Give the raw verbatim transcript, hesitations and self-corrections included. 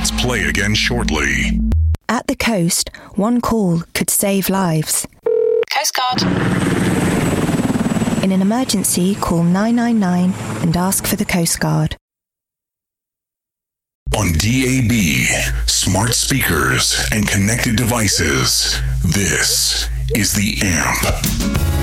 Hits play again shortly. At the coast, one call could save lives. Coast Guard. In an emergency, call nine nine nine and ask for the Coast Guard. On D A B, smart speakers, and connected devices, this is The Amp.